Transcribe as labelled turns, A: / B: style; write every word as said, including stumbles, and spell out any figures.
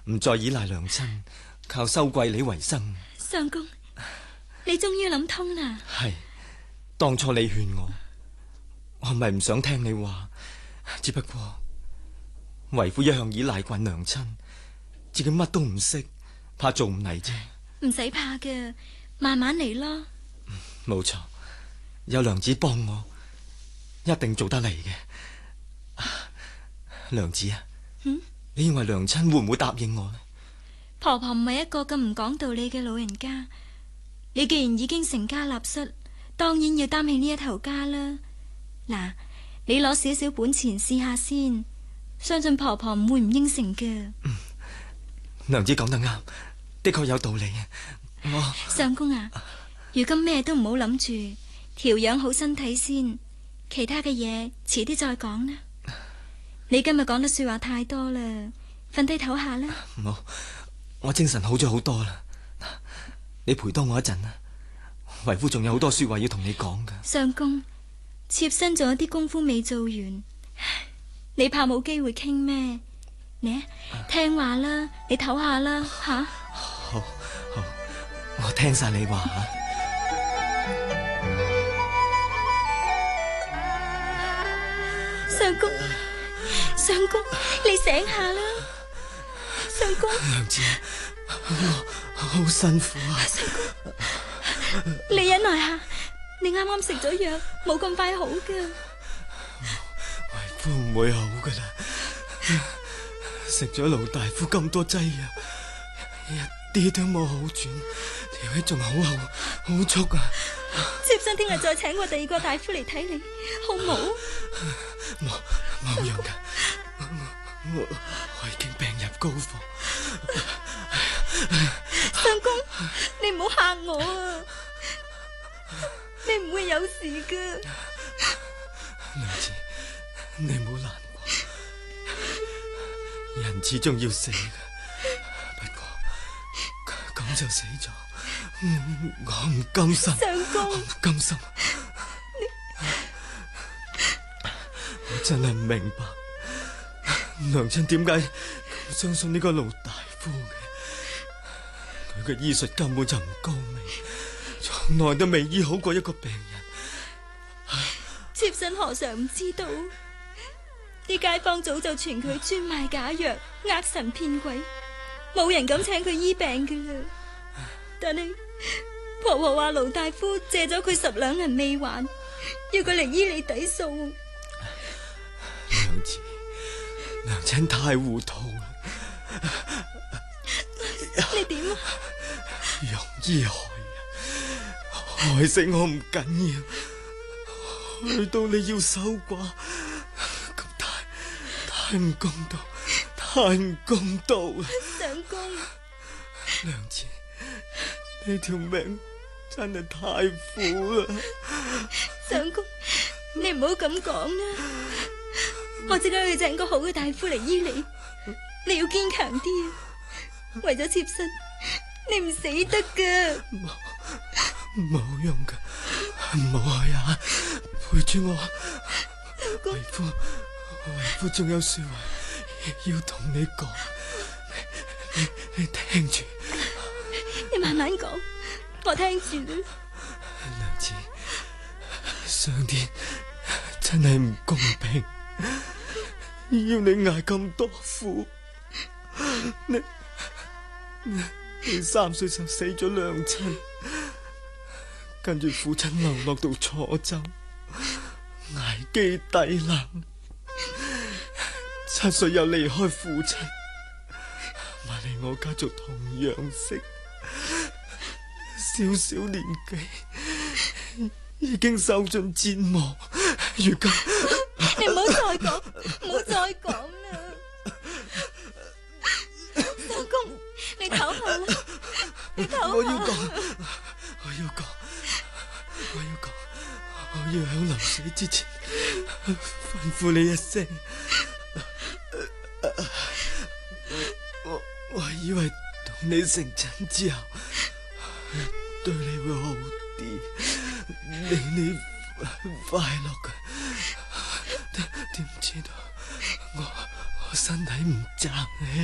A: 唔再依賴娘親，靠收貴利為生。
B: 相公，你終於諗通啦。
A: 係，當初你勸我，我唔係唔想聽你話，只不過為夫一向依賴慣娘親，自己乜都唔識，怕做唔嚟啫。
B: 唔使怕嘅，慢慢嚟咯。
A: 冇錯，有娘子幫我，一定做得嚟嘅。娘子啊，
B: 嗯，
A: 你認為娘親會唔會答應我呢？
B: 婆婆唔係一個咁唔講道理嘅老人家，你既然已經成家立室，當然要擔起呢一頭家啦。嗱，你攞少少本錢試下先，相信婆婆唔會唔應承嘅。
A: 嗯，娘子講得啱，的確有道理啊。我
B: 相公啊，如今咩都唔好諗住，調養好身體先，其他嘅嘢遲啲再講啦。你今日講得說話太多啦，瞓低唞下啦。
A: 唔好，我精神好咗好多啦。你陪多我一陣啦，為夫仲有好多說話要同你講噶。
B: 相公，妾身仲有啲功夫未做完，你怕冇機會傾咩？呢，聽話啦，你唞下啦，吓。
A: 好，好，我聽晒你話吓。
B: 相公，相公，你醒下啦！相公，
A: 娘子，我好辛苦啊！
B: 相公，你忍耐下，你啱啱食咗藥，冇咁快好噶。
A: 為夫唔會好噶啦，食咗盧大夫咁多劑藥，一啲都冇好轉，條氣仲好厚好足啊！
B: 妾身聽日再請過第二個大夫嚟睇你，好冇？
A: 冇冇用噶，我我我已經病入膏肓。
B: 相公，你唔好嚇我啊！你唔會有事噶。
A: 娘子，你唔好難過，人始終要死噶。不過咁就死咗，我唔甘心。
B: 相公，
A: 我唔甘心。我真係唔明白，娘親點解咁相信呢個盧大夫嘅？佢嘅醫術根本就唔高明，從來都未醫好過一個病人。
B: 妾身何嘗唔知道？啲街坊早就傳佢專賣假藥，呃神騙鬼，冇人敢請佢醫病㗎啦。但係婆婆話盧大夫借咗佢十兩銀未還，要佢嚟醫你抵數。
A: 娘子，娘親太糊塗啦！
B: 你點啊？
A: 容易害人，害死我唔緊要，去到你要守寡，咁太太唔公道，太唔公道啦！
B: 相公，
A: 娘子，你條命真係太苦啦！
B: 相公，你唔好咁講啦。我即刻去請個好嘅大夫嚟醫你，你要堅強啲啊！為咗妾身，你唔死得噶。
A: 冇冇用噶，唔好去啊！陪住我，為夫為夫仲有說話要同你講，你你聽住。
B: 你慢慢講，我聽住啦。
A: 娘子，上天真係唔公平。要你挨咁多苦，你你你三歲就死咗娘親，跟住父親流落到楚州，挨飢抵難，七歲又離開父親，埋嚟我家族同樣識，小小年紀已經受盡折磨，如今。
B: 你唔好再講，唔好再講啦！老公，你唞下啦，你唞下。
A: 我要講，我要講，我要講，我要喺臨死之前吩咐你一聲。我我以為同你成親之後，對你會好啲，令你快樂嘅。點知道我我身體唔爭氣。